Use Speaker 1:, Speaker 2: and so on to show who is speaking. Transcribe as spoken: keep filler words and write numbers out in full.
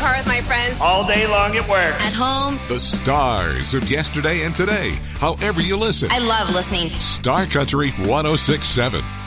Speaker 1: car with my friends.
Speaker 2: All day long at work.
Speaker 1: At home.
Speaker 3: The stars of yesterday and today. However you listen.
Speaker 1: I love listening.
Speaker 3: Star Country one oh six point seven.